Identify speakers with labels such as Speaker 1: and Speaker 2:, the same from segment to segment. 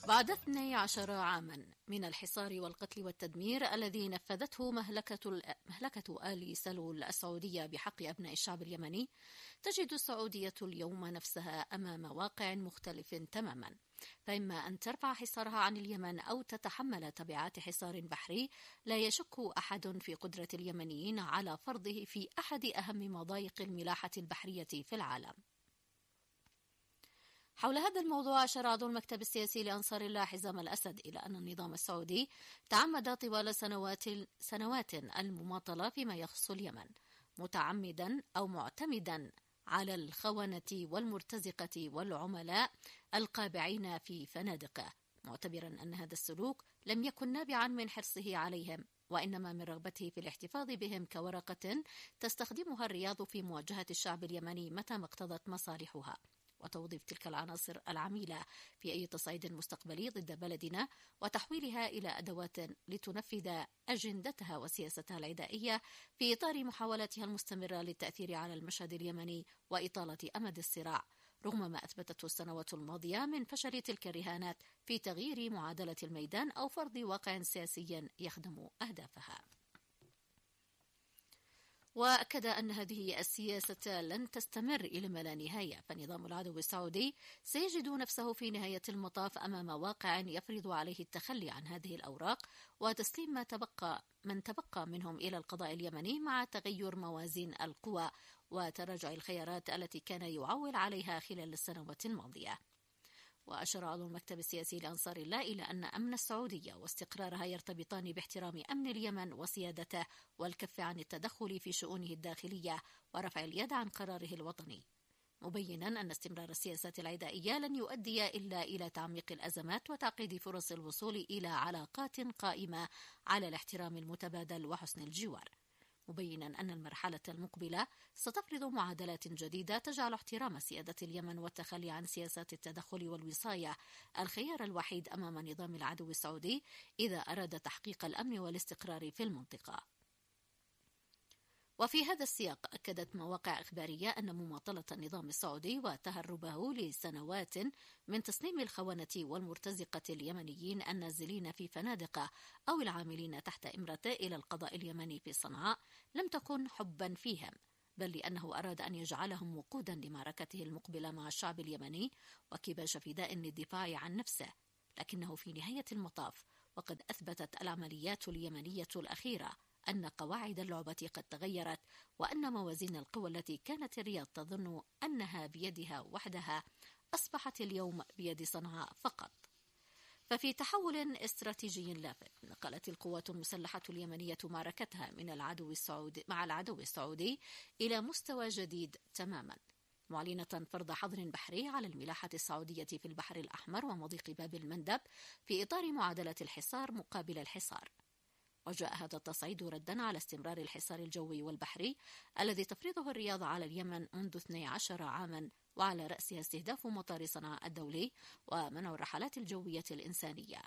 Speaker 1: بعد 12 عاما من الحصار والقتل والتدمير الذي نفذته مهلكة آل سلول السعودية بحق أبناء الشعب اليمني، تجد السعودية اليوم نفسها أمام واقع مختلف تماما، فإما أن ترفع حصارها عن اليمن أو تتحمل تبعات حصار بحري لا يشك أحد في قدرة اليمنيين على فرضه في أحد أهم مضايق الملاحة البحرية في العالم. حول هذا الموضوع أشار عضو المكتب السياسي لأنصار الله حزام الأسد إلى أن النظام السعودي تعمد طوال سنوات المماطلة فيما يخص اليمن، متعمدا أو معتمدا على الخونة والمرتزقة والعملاء القابعين في فنادقه، معتبرا أن هذا السلوك لم يكن نابعا من حرصه عليهم، وإنما من رغبته في الاحتفاظ بهم كورقة تستخدمها الرياض في مواجهة الشعب اليمني متى ما اقتضت مصالحها، وتوظيف تلك العناصر العميلة في أي تصعيد مستقبلي ضد بلدنا وتحويلها إلى أدوات لتنفذ أجندتها وسياستها العدائية في إطار محاولاتها المستمرة للتأثير على المشهد اليمني وإطالة أمد الصراع، رغم ما أثبتته السنوات الماضية من فشل تلك الرهانات في تغيير معادلة الميدان أو فرض واقع سياسي يخدم أهدافها. وأكد أن هذه السياسة لن تستمر إلى ما لا نهاية، فنظام العدو السعودي سيجد نفسه في نهاية المطاف أمام واقع يفرض عليه التخلي عن هذه الأوراق وتسليم من تبقى منهم إلى القضاء اليمني مع تغير موازين القوى وتراجع الخيارات التي كان يعول عليها خلال السنوات الماضية. وأشار عضو المكتب السياسي لأنصار الله إلى أن أمن السعودية واستقرارها يرتبطان باحترام أمن اليمن وسيادته والكف عن التدخل في شؤونه الداخلية ورفع اليد عن قراره الوطني، مبينا أن استمرار السياسات العدائية لن يؤدي إلا إلى تعميق الأزمات وتعقيد فرص الوصول إلى علاقات قائمة على الاحترام المتبادل وحسن الجوار، مبينا أن المرحلة المقبلة ستفرض معادلات جديدة تجعل احترام سيادة اليمن والتخلي عن سياسات التدخل والوصاية الخيار الوحيد أمام نظام العدو السعودي إذا أراد تحقيق الأمن والاستقرار في المنطقة. وفي هذا السياق أكدت مواقع إخبارية أن مماطلة النظام السعودي وتهربه لسنوات من تسليم الخونة والمرتزقة اليمنيين النازلين في فنادقه أو العاملين تحت إمرته إلى القضاء اليمني في صنعاء لم تكن حبا فيهم، بل لأنه أراد أن يجعلهم وقودا لمعركته المقبلة مع الشعب اليمني وكباش فداء للدفاع عن نفسه، لكنه في نهاية المطاف وقد أثبتت العمليات اليمنية الأخيرة أن قواعد اللعبة قد تغيرت، وأن موازين القوى التي كانت الرياض تظن أنها بيدها وحدها أصبحت اليوم بيد صنعاء فقط. ففي تحول استراتيجي لافت نقلت القوات المسلحة اليمنية معركتها مع العدو السعودي إلى مستوى جديد تماما، معلنة فرض حظر بحري على الملاحة السعودية في البحر الأحمر ومضيق باب المندب في إطار معادلة الحصار مقابل الحصار. وجاء هذا التصعيد ردا على استمرار الحصار الجوي والبحري الذي تفرضه الرياض على اليمن منذ 12 عاما، وعلى رأسها استهداف مطار صنعاء الدولي ومنع الرحلات الجوية الإنسانية.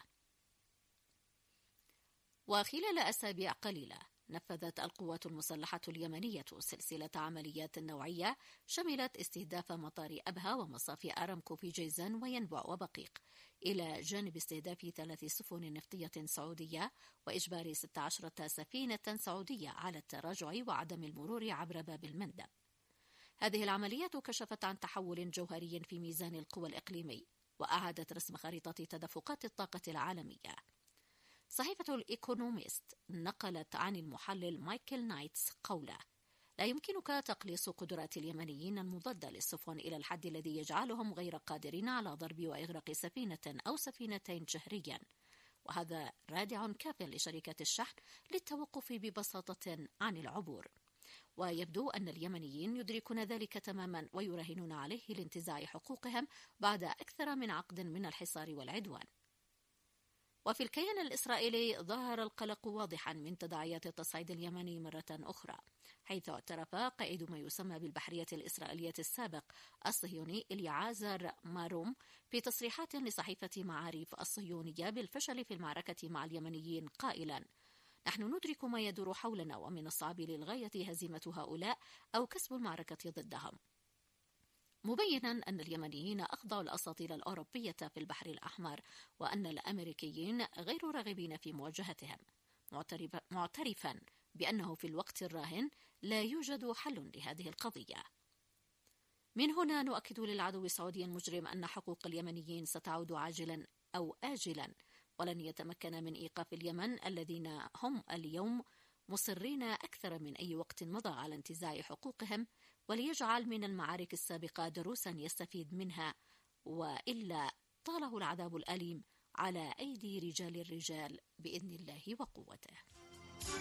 Speaker 1: وخلال أسابيع قليلة نفذت القوات المسلحة اليمنية سلسلة عمليات نوعية شملت استهداف مطار أبها ومصافي أرامكو في جيزان وينبع وبقيق، إلى جانب استهداف 3 سفن نفطية سعودية وإجبار 16 سفينة سعودية على التراجع وعدم المرور عبر باب المندب. هذه العمليات كشفت عن تحول جوهري في ميزان القوى الإقليمي وأعادت رسم خريطة تدفقات الطاقة العالمية. صحيفة الإيكونوميست نقلت عن المحلل مايكل نايتس قوله: لا يمكنك تقليص قدرات اليمنيين المضادة للسفن إلى الحد الذي يجعلهم غير قادرين على ضرب وإغراق سفينة أو سفينتين شهريا، وهذا رادع كاف لشركات الشحن للتوقف ببساطة عن العبور. ويبدو أن اليمنيين يدركون ذلك تماما ويراهنون عليه لانتزاع حقوقهم بعد أكثر من عقد من الحصار والعدوان. وفي الكيان الإسرائيلي ظهر القلق واضحا من تداعيات التصعيد اليمني مرة أخرى، حيث اعترف قائد ما يسمى بالبحرية الإسرائيلية السابق الصهيوني إليعازر ماروم في تصريحات لصحيفة معاريف الصهيونية بالفشل في المعركة مع اليمنيين قائلا: نحن ندرك ما يدور حولنا ومن الصعب للغاية هزيمة هؤلاء أو كسب المعركة ضدهم. مبينا أن اليمنيين أخضعوا الأساطيل الأوروبية في البحر الأحمر، وأن الأمريكيين غير راغبين في مواجهتهم، معترفا بأنه في الوقت الراهن لا يوجد حل لهذه القضية. من هنا نؤكد للعدو السعودي المجرم أن حقوق اليمنيين ستعود عاجلا أو آجلا، ولن يتمكن من إيقاف اليمن الذين هم اليوم مصرين أكثر من أي وقت مضى على انتزاع حقوقهم، وليجعل من المعارك السابقة دروسا يستفيد منها، وإلا طاله العذاب الأليم على أيدي رجال الرجال بإذن الله وقوته.